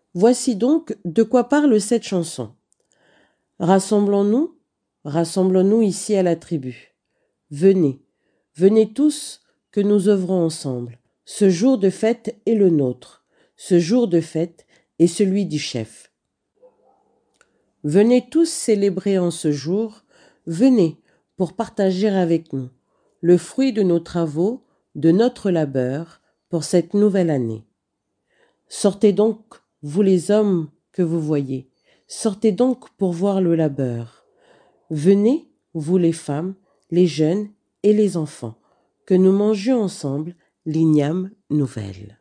Voici donc de quoi parle cette chanson. Rassemblons-nous, rassemblons-nous ici à la tribu. Venez, venez tous, que nous œuvrons ensemble. Ce jour de fête est le nôtre. Ce jour de fête est celui du chef. Venez tous célébrer en ce jour. Venez pour partager avec nous le fruit de nos travaux, de notre labeur pour cette nouvelle année. Sortez donc, vous les hommes que vous voyez, sortez donc pour voir le labeur. Venez, vous les femmes, les jeunes et les enfants, que nous mangions ensemble l'igname nouvelle.